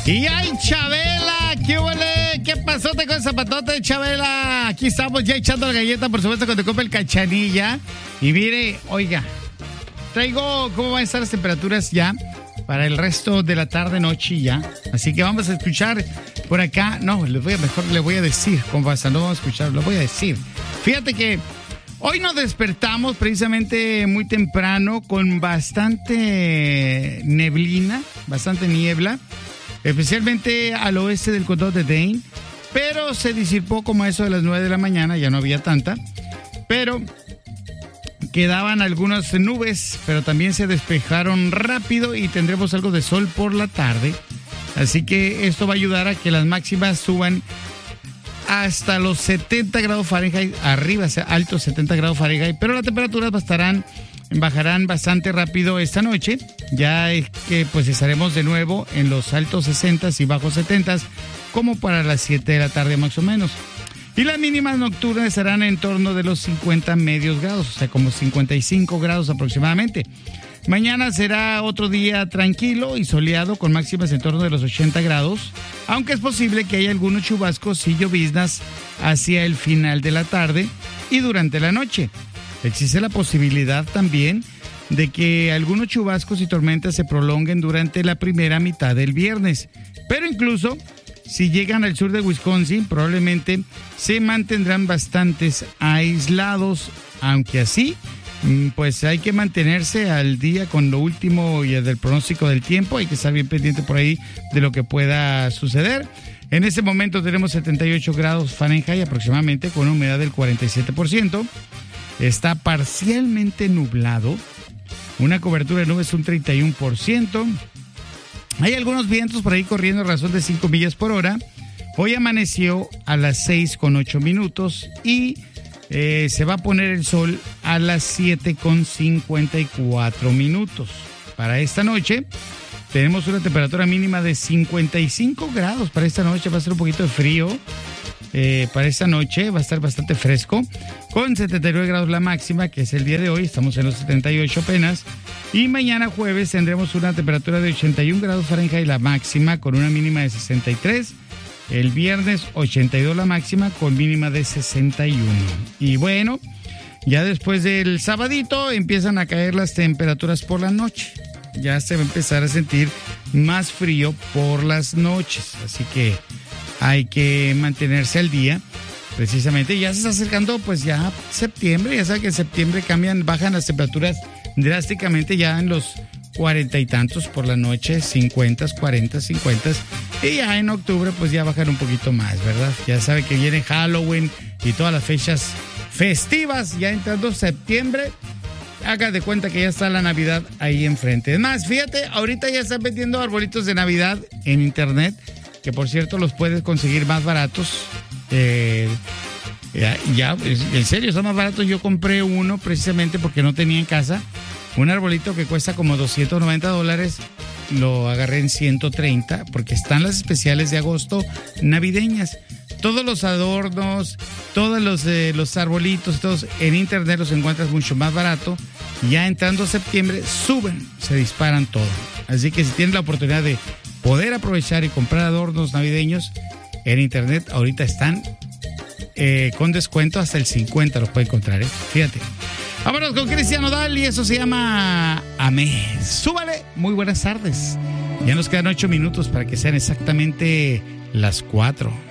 Y ay, Chabela, ¿qué huele? ¿Qué pasó con el zapatote, Chabela? Aquí estamos ya echando la galleta, por supuesto, cuando compra el Cachanilla. Y mire, oiga, traigo cómo van a estar las temperaturas ya para el resto de la tarde, noche ya. Así que vamos a escuchar por acá. No, mejor le voy a decir cómo pasa. No vamos a escuchar, lo voy a decir. Fíjate que hoy nos despertamos precisamente muy temprano con bastante neblina, bastante niebla, especialmente al oeste del condado de Dane, pero se disipó como a eso de las 9 de la mañana, ya no había tanta, pero quedaban algunas nubes, pero también se despejaron rápido y tendremos algo de sol por la tarde, así que esto va a ayudar a que las máximas suban hasta los 70 grados Fahrenheit, arriba, altos 70 grados Fahrenheit, pero las temperaturas bajarán bastante rápido esta noche. Ya es que pues estaremos de nuevo en los altos 60 y bajos 70 como para las 7 de la tarde más o menos. Y las mínimas nocturnas estarán en torno de los 50 medios grados, o sea, como 55 grados aproximadamente. Mañana será otro día tranquilo y soleado con máximas en torno de los 80 grados, aunque es posible que haya algunos chubascos y lloviznas hacia el final de la tarde y durante la noche. Existe la posibilidad también de que algunos chubascos y tormentas se prolonguen durante la primera mitad del viernes, pero incluso si llegan al sur de Wisconsin, probablemente se mantendrán bastantes aislados, aunque así, pues hay que mantenerse al día con lo último y del pronóstico del tiempo. Hay que estar bien pendiente por ahí de lo que pueda suceder. En este momento tenemos 78 grados Fahrenheit aproximadamente, con una humedad del 47%. Está parcialmente nublado. Una cobertura de nubes un 31%. Hay algunos vientos por ahí corriendo a razón de 5 millas por hora. Hoy amaneció a las 6:08 y se va a poner el sol a las 7:54. Para esta noche tenemos una temperatura mínima de 55 grados. Para esta noche va a ser un poquito de frío. Para esta noche va a estar bastante fresco, con 79 grados la máxima, que es el día de hoy. Estamos en los 78 apenas. Y mañana jueves tendremos una temperatura de 81 grados Fahrenheit la máxima, con una mínima de 63. El viernes 82 la máxima, con mínima de 61. Y bueno, ya después del sabadito empiezan a caer las temperaturas por la noche. Ya se va a empezar a sentir más frío por las noches, así que hay que mantenerse al día. Precisamente ya se está acercando pues ya septiembre. Ya saben que en septiembre bajan las temperaturas drásticamente, ya en los 40 y tantos por la noche, 50, 40, 50. Y ya en octubre pues ya bajan un poquito más, ¿verdad? Ya sabe que viene Halloween y todas las fechas festivas. Ya entrando septiembre, haga de cuenta que ya está la Navidad ahí enfrente. Es más, fíjate, ahorita ya están vendiendo arbolitos de Navidad en internet, que por cierto los puedes conseguir más baratos. Ya, en serio, son más baratos. Yo compré uno precisamente porque no tenía en casa. Un arbolito que cuesta como $290. Lo agarré en 130 porque están las especiales de agosto navideñas. Todos los adornos, todos los arbolitos, todos en internet los encuentras mucho más barato. Ya entrando septiembre suben, se disparan todo. Así que si tienes la oportunidad de poder aprovechar y comprar adornos navideños en internet, ahorita están con descuento hasta el 50 los puede encontrar, fíjate. Vámonos con Cristian Nodal y eso se llama Amé. Súbale, muy buenas tardes. Ya nos quedan 8 minutos para que sean exactamente las 4.